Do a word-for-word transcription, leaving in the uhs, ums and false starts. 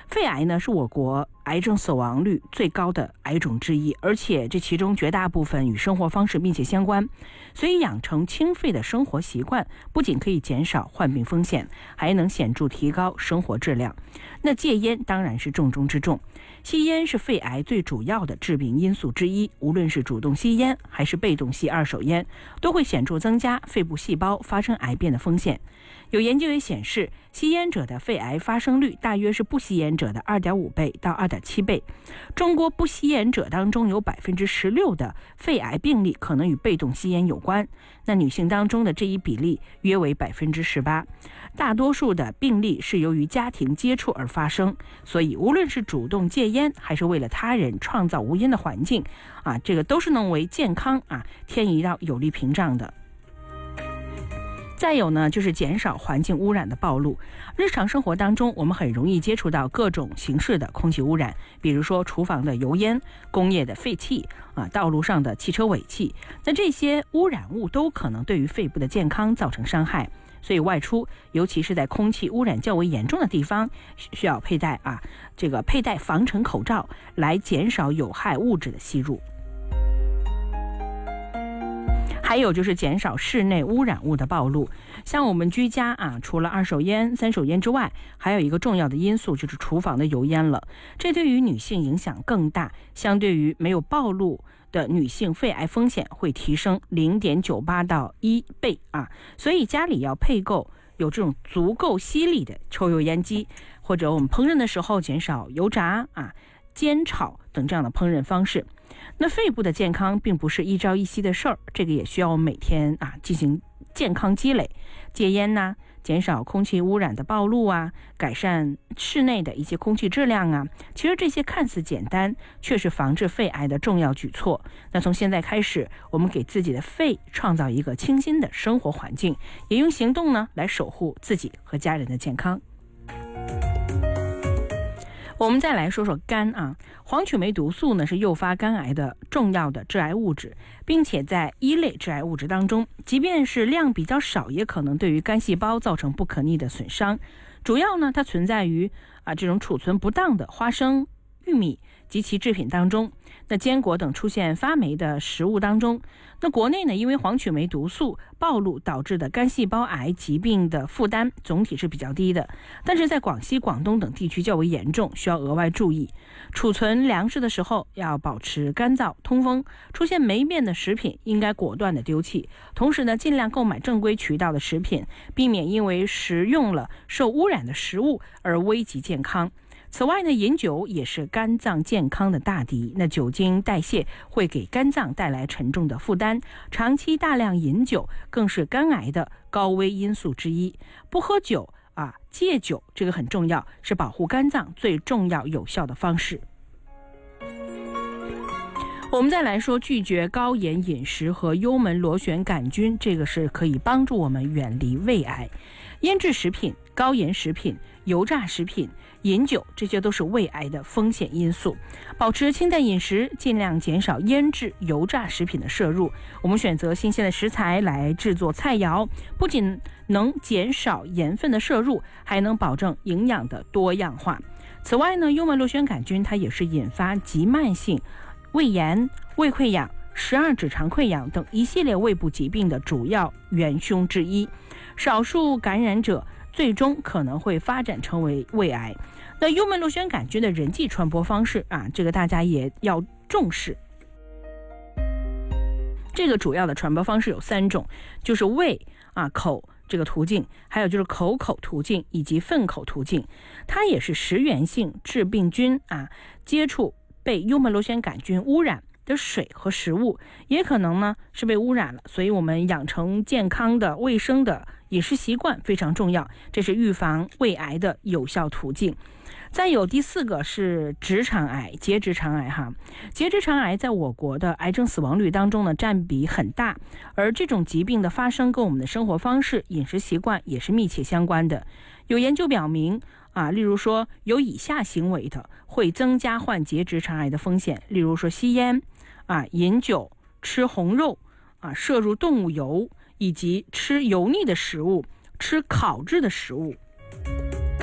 肺癌呢是我国癌症死亡率最高的癌种之一，而且这其中绝大部分与生活方式密切相关，所以养成清肺的生活习惯，不仅可以减少患病风险，还能显著提高生活质量。那戒烟当然是重中之重，吸烟是肺癌最主要的致病因素之一，无论是主动吸烟还是被动吸二手烟，都会显著增加肺部细胞发生癌变的风险。有研究也显示，吸烟者的肺癌发生率大约是不吸烟者的 二点五倍到二点七倍。中国不吸烟者当中有 百分之十六 的肺癌病例可能与被动吸烟有关，那女性当中的这一比例约为 百分之十八。 大多数的病例是由于家庭接触而发生，所以无论是主动戒烟还是为了他人创造无烟的环境啊，这个都是能为健康啊添一道有力屏障的。再有呢，就是减少环境污染的暴露。日常生活当中，我们很容易接触到各种形式的空气污染，比如说厨房的油烟、工业的废气啊、道路上的汽车尾气。那这些污染物都可能对于肺部的健康造成伤害，所以外出，尤其是在空气污染较为严重的地方，需要佩戴啊这个佩戴防尘口罩，来减少有害物质的吸入。还有就是减少室内污染物的暴露，像我们居家啊，除了二手烟、三手烟之外，还有一个重要的因素就是厨房的油烟了。这对于女性影响更大，相对于没有暴露的女性，肺癌风险会提升 零点九八到一倍啊。所以家里要配购有这种足够吸力的抽油烟机，或者我们烹饪的时候减少油炸啊、煎炒等这样的烹饪方式。那肺部的健康并不是一朝一夕的事儿，这个也需要每天啊进行健康积累，戒烟呐、啊，减少空气污染的暴露啊，改善室内的一些空气质量啊。其实这些看似简单，却是防治肺癌的重要举措。那从现在开始，我们给自己的肺创造一个清新的生活环境，也用行动呢来守护自己和家人的健康。我们再来说说肝啊，黄曲霉毒素呢是诱发肝癌的重要的致癌物质，并且在一类致癌物质当中，即便是量比较少，也可能对于肝细胞造成不可逆的损伤。主要呢，它存在于啊这种储存不当的花生、玉米及其制品当中，那坚果等出现发霉的食物当中。那国内呢，因为黄曲霉毒素暴露导致的肝细胞癌疾病的负担总体是比较低的，但是在广西、广东等地区较为严重，需要额外注意。储存粮食的时候要保持干燥通风，出现霉变的食品应该果断的丢弃。同时呢，尽量购买正规渠道的食品，避免因为食用了受污染的食物而危及健康。此外呢，饮酒也是肝脏健康的大敌。那酒精代谢会给肝脏带来沉重的负担，长期大量饮酒更是肝癌的高危因素之一。不喝酒啊，戒酒这个很重要，是保护肝脏最重要有效的方式。我们再来说拒绝高盐饮食和幽门螺旋杆菌，这个是可以帮助我们远离胃癌。腌制食品、高盐食品、油炸食品、饮酒，这些都是胃癌的风险因素。保持清淡饮食，尽量减少腌制、油炸食品的摄入。我们选择新鲜的食材来制作菜肴，不仅能减少盐分的摄入，还能保证营养的多样化。此外呢，幽门螺旋杆菌它也是引发急慢性胃炎、胃溃疡、十二指肠溃疡等一系列胃部疾病的主要元凶之一。少数感染者最终可能会发展成为胃癌。那幽门螺旋杆菌的人际传播方式啊，这个大家也要重视。这个主要的传播方式有三种，就是胃啊、口这个途径，还有就是口口途径以及粪口途径。它也是食源性致病菌啊，接触被幽门螺旋杆菌污染的水和食物，也可能呢是被污染了。所以我们养成健康的卫生的饮食习惯非常重要，这是预防胃癌的有效途径。再有第四个是直肠癌、结直肠癌哈。结直肠癌在我国的癌症死亡率当中呢占比很大，而这种疾病的发生跟我们的生活方式、饮食习惯也是密切相关的。有研究表明啊，例如说有以下行为的会增加患结直肠癌的风险，例如说吸烟啊、饮酒、吃红肉啊、摄入动物油，以及吃油腻的食物、吃烤制的食物